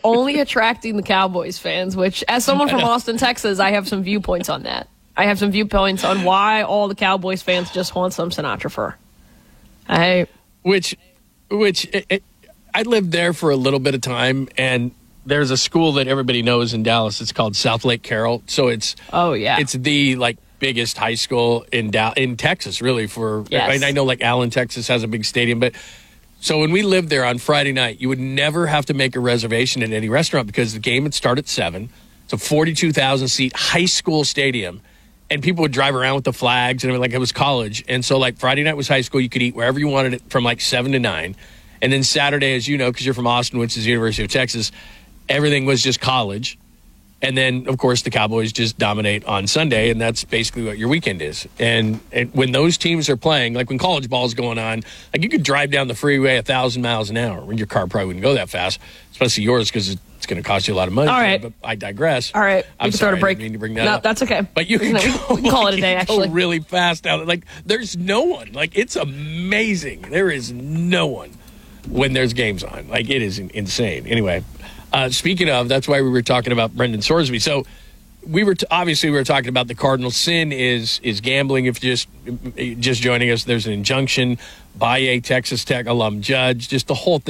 only attracting the Cowboys fans, which, as someone from Austin, Texas, I have some viewpoints on that. I have some viewpoints on why all the Cowboys fans just want some Sinatra fur. I lived there for a little bit of time, and there's a school that everybody knows in Dallas. It's called South Lake Carroll. So it's the biggest high school in Texas, really. Yes. I know Allen, Texas has a big stadium, but so when we lived there on Friday night, you would never have to make a reservation at any restaurant because the game would start at 7. It's a 42,000 seat high school stadium. And people would drive around with the flags, and it was college. And so, Friday night was high school. You could eat wherever you wanted it from 7 to 9. And then Saturday, as you know, because you're from Austin, which is the University of Texas, everything was just college. And then, of course, the Cowboys just dominate on Sunday, and that's basically what your weekend is. And when those teams are playing, when college ball is going on, you could drive down the freeway 1,000 miles an hour when your car probably wouldn't go that fast, especially yours because it's going to cost you a lot of money. All right. But I digress. All right. I'm can sorry, throw a break. I didn't mean to bring that up. That's okay. But you can we can call it a day, actually. Go really fast down. There's no one. It's amazing. There is no one when there's games on. It is insane. Anyway, speaking of, that's why we were talking about Brendan Sorsby. So we were talking about the Cardinals' sin is gambling. If you're just joining us, there's an injunction by a Texas Tech alum judge. Just the whole thing.